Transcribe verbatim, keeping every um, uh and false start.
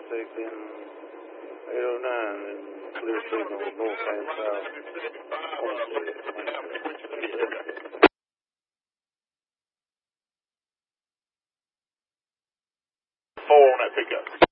contact in eight oh nine, clear signal, north and south. Four on that pickup.